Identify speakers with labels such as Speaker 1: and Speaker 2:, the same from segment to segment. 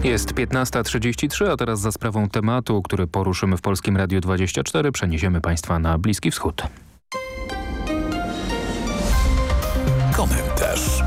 Speaker 1: Jest 15:33, a teraz za sprawą tematu, który poruszymy w Polskim Radiu 24, przeniesiemy Państwa na Bliski Wschód.
Speaker 2: Komentarz.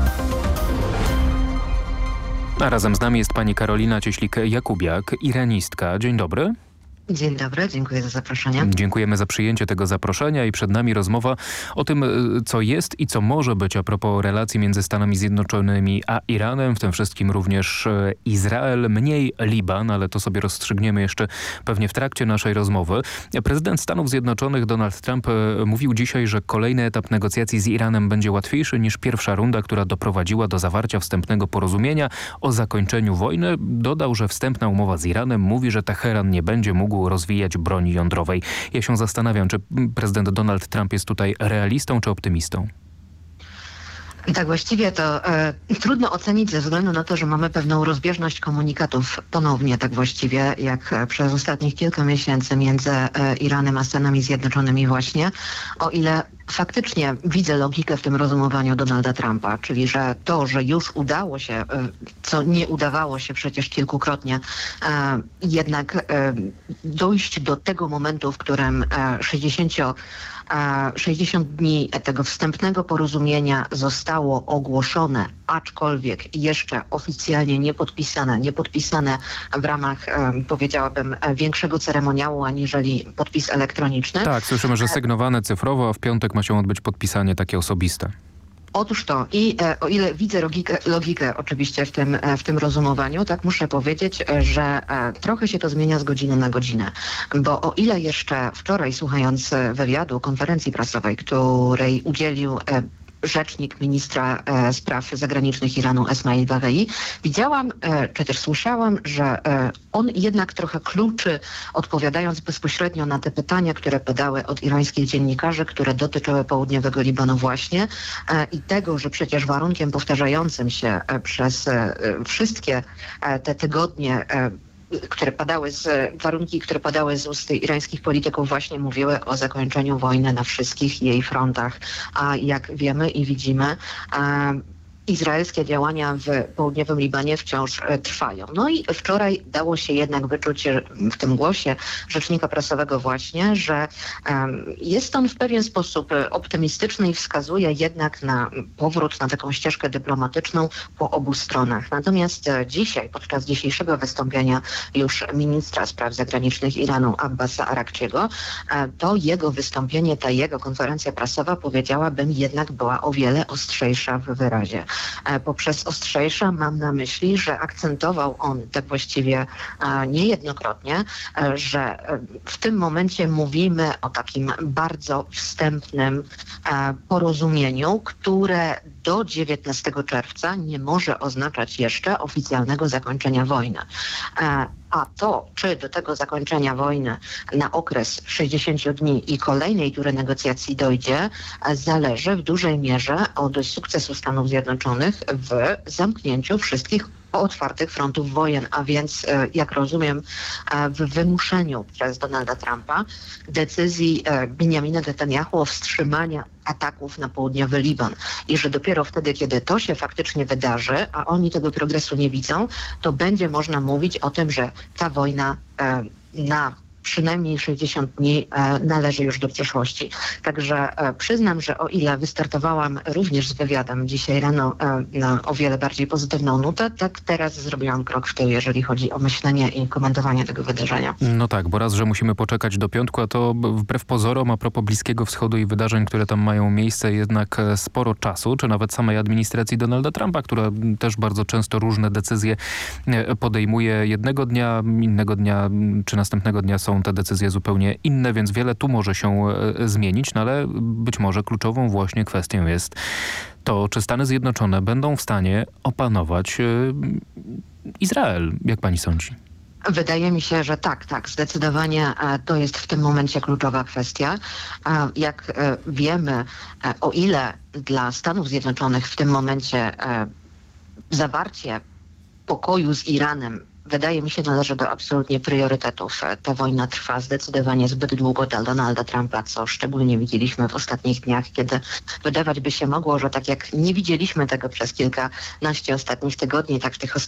Speaker 1: A razem z nami jest pani Karolina Cieślik-Jakubiak, iranistka. Dzień dobry.
Speaker 3: Dzień dobry, dziękuję za zaproszenie.
Speaker 1: Dziękujemy za przyjęcie tego zaproszenia i przed nami rozmowa o tym, co jest i co może być a propos relacji między Stanami Zjednoczonymi a Iranem, w tym wszystkim również Izrael, mniej Liban, ale to sobie rozstrzygniemy jeszcze pewnie w trakcie naszej rozmowy. Prezydent Stanów Zjednoczonych Donald Trump mówił dzisiaj, że kolejny etap negocjacji z Iranem będzie łatwiejszy niż pierwsza runda, która doprowadziła do zawarcia wstępnego porozumienia o zakończeniu wojny. Dodał, że wstępna umowa z Iranem mówi, że Teheran nie będzie mógł rozwijać broni jądrowej. Ja się zastanawiam, czy prezydent Donald Trump jest tutaj realistą czy optymistą?
Speaker 3: Tak, właściwie to trudno ocenić ze względu na to, że mamy pewną rozbieżność komunikatów ponownie, tak właściwie jak przez ostatnich kilka miesięcy między Iranem a Stanami Zjednoczonymi właśnie, o ile faktycznie widzę logikę w tym rozumowaniu Donalda Trumpa, czyli że to, że już udało się, co nie udawało się przecież kilkukrotnie, jednak dojść do tego momentu, w którym 60 dni tego wstępnego porozumienia zostało ogłoszone, aczkolwiek jeszcze oficjalnie nie podpisane w ramach, powiedziałabym, większego ceremoniału, aniżeli podpis elektroniczny.
Speaker 1: Tak, słyszymy, że sygnowane cyfrowo, a w piątek ma się odbyć podpisanie takie osobiste.
Speaker 3: Otóż to i o ile widzę logikę oczywiście w tym rozumowaniu, tak muszę powiedzieć, że trochę się to zmienia z godziny na godzinę. Bo o ile jeszcze wczoraj, słuchając wywiadu, konferencji prasowej, której udzielił rzecznik ministra spraw zagranicznych Iranu Esmail Baghei, widziałam, czy też słyszałam, że on jednak trochę kluczy, odpowiadając bezpośrednio na te pytania, które padały od irańskich dziennikarzy, które dotyczyły południowego Libanu właśnie i tego, że przecież warunkiem powtarzającym się przez wszystkie te tygodnie warunki, które padały z ust irańskich polityków właśnie mówiły o zakończeniu wojny na wszystkich jej frontach. A jak wiemy i widzimy, izraelskie działania w południowym Libanie wciąż trwają. No i wczoraj dało się jednak wyczuć w tym głosie rzecznika prasowego właśnie, że jest on w pewien sposób optymistyczny i wskazuje jednak na powrót na taką ścieżkę dyplomatyczną po obu stronach. Natomiast dzisiaj, podczas dzisiejszego wystąpienia już ministra spraw zagranicznych Iranu Abbasa Arakciego, to jego wystąpienie, ta jego konferencja prasowa, powiedziałabym, jednak była o wiele ostrzejsza w wyrazie. Poprzez ostrzejsza mam na myśli, że akcentował on tak właściwie niejednokrotnie, że w tym momencie mówimy o takim bardzo wstępnym porozumieniu, które do 19 czerwca nie może oznaczać jeszcze oficjalnego zakończenia wojny. A to, czy do tego zakończenia wojny na okres 60 dni i kolejnej tury negocjacji dojdzie, zależy w dużej mierze od sukcesu Stanów Zjednoczonych w zamknięciu wszystkich otwartych frontów wojen, a więc, jak rozumiem, w wymuszeniu przez Donalda Trumpa decyzji Benjamina Netanyahu o wstrzymaniu ataków na południowy Liban. I że dopiero wtedy, kiedy to się faktycznie wydarzy, a oni tego progresu nie widzą, to będzie można mówić o tym, że ta wojna na przynajmniej 60 dni należy już do przeszłości. Także przyznam, że o ile wystartowałam również z wywiadem dzisiaj rano na o wiele bardziej pozytywną nutę, tak teraz zrobiłam krok w tył, jeżeli chodzi o myślenie i komentowanie tego wydarzenia.
Speaker 1: No tak, bo raz, że musimy poczekać do piątku, a to wbrew pozorom a propos Bliskiego Wschodu i wydarzeń, które tam mają miejsce, jednak sporo czasu, czy nawet samej administracji Donalda Trumpa, która też bardzo często różne decyzje podejmuje jednego dnia, innego dnia czy następnego dnia są te decyzje zupełnie inne, więc wiele tu może się zmienić, no ale być może kluczową właśnie kwestią jest to, czy Stany Zjednoczone będą w stanie opanować Izrael, jak pani sądzi?
Speaker 3: Wydaje mi się, że tak, zdecydowanie to jest w tym momencie kluczowa kwestia. Jak wiemy, o ile dla Stanów Zjednoczonych w tym momencie zawarcie pokoju z Iranem wydaje mi się, należy do absolutnie priorytetów. Ta wojna trwa zdecydowanie zbyt długo dla Donalda Trumpa, co szczególnie widzieliśmy w ostatnich dniach, kiedy wydawać by się mogło, że tak jak nie widzieliśmy tego przez kilkanaście ostatnich tygodni, tak w tych